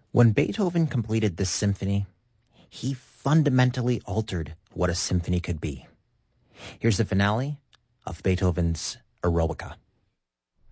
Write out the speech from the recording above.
When Beethoven completed this symphony, he fundamentally altered what a symphony could be. Here's the finale of Beethoven's Eroica.